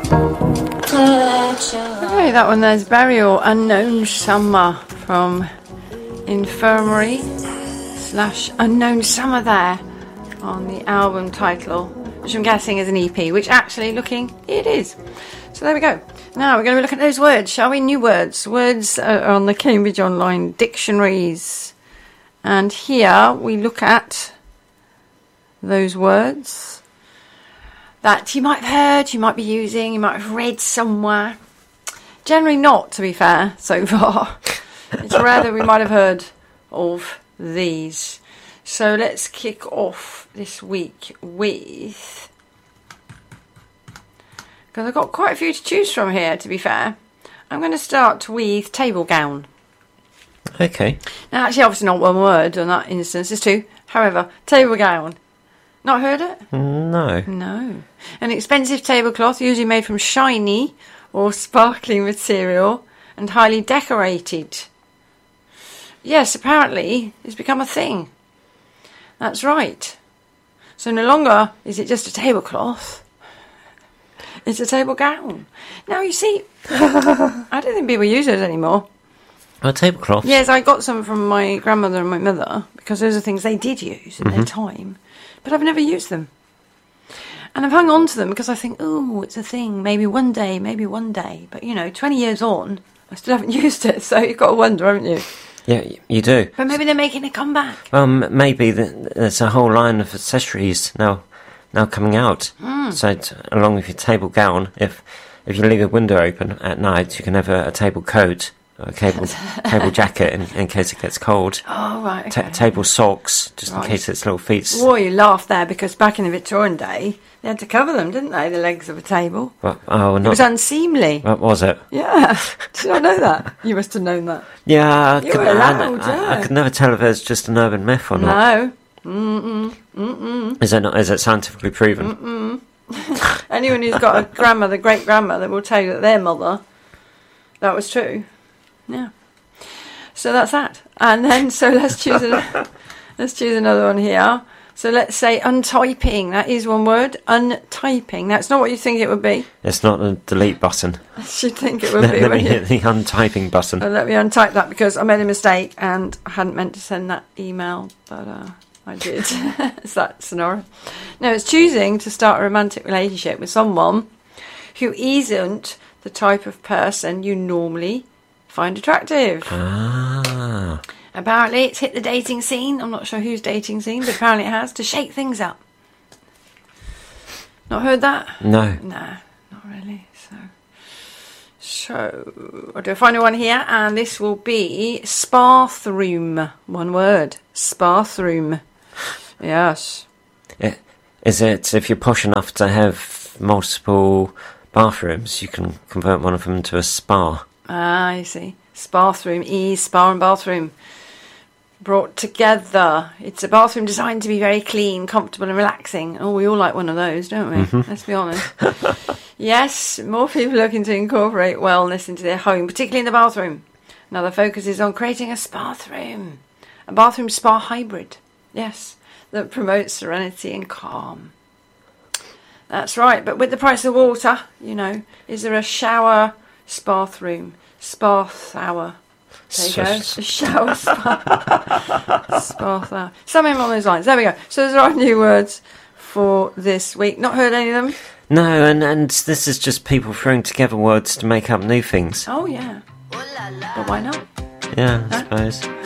Okay, that one there's Burial, Unknown Summer from Infirmary / Unknown Summer there on the album title, which I'm guessing is an EP, which actually looking it is. So there we go. Now we're going to look at those words, shall we? New words. Words are on the Cambridge Online Dictionaries. And here we look at those words that you might have heard, you might be using, you might have read somewhere. Generally not, to be fair, so far. It's rare that we might have heard of these. So let's kick off this week with... because I've got quite a few to choose from here, to be fair. I'm going to start with table gown. Okay. Now, actually, obviously not one word in that instance. There's two. However, table gown. Not heard it? No. No. An expensive tablecloth, usually made from shiny or sparkling material and highly decorated. Yes, apparently it's become a thing. That's right. So no longer is it just a tablecloth. It's a table gown. Now, you see, I don't think people use those anymore. A tablecloth? Yes, I got some from my grandmother and my mother because those are things they did use at their time. But I've never used them. And I've hung on to them because I think, oh, it's a thing. Maybe one day. But, 20 years on, I still haven't used it. So you've got to wonder, haven't you? Yeah, you do. But maybe they're making a comeback. Maybe there's a whole line of accessories now coming out. So along with your table gown, if you leave a window open at night, you can have a table coat or a table jacket in case it gets cold. Oh, right. Okay. Table socks, just in case its little feet. Well, you laugh there because back in the Victorian day, they had to cover them, didn't they? The legs of a table. It was unseemly. What was it? Yeah. Did I know that? You must have known that. Yeah. You were allowed, yeah. I could never tell if it's just an urban myth or not. No. Is it not? Is it scientifically proven? Anyone who's got a grandmother, great grandmother, will tell you that their mother, that was true. Yeah. So that's that. And then, so let's choose another one here. So let's say untyping. That is one word. Untyping. That's not what you think it would be. It's not a delete button. I should think it would be. Let me hit the untyping button. Let me untype that because I made a mistake and I hadn't meant to send that email, but I did. It's that scenario. No, it's choosing to start a romantic relationship with someone who isn't the type of person you normally find attractive. Ah. Apparently it's hit the dating scene. I'm not sure whose dating scene, but apparently it has, to shake things up. Not heard that? No. Nah, not really. So I'll do a final one here, and this will be sparthroom. One word. Sparthroom. Yes. Is it, if you're posh enough to have multiple bathrooms, you can convert one of them into a spa? Ah, I see. Sparthroom. Spa and bathroom brought together. It's a bathroom designed to be very clean, comfortable and relaxing. Oh, we all like one of those, don't we? Mm-hmm. Let's be honest. Yes, more people looking to incorporate wellness into their home, particularly in the bathroom. Now the focus is on creating a sparthroom. A bathroom spa hybrid. Yes, that promotes serenity and calm. That's right, but with the price of water, is there a shower sparthroom? Sparthour. There you go. A shower spa. Sparthour. Something along those lines. There we go. So those are our new words for this week. Not heard any of them? No, and this is just people throwing together words to make up new things. Oh, yeah. But why not? Yeah, I suppose.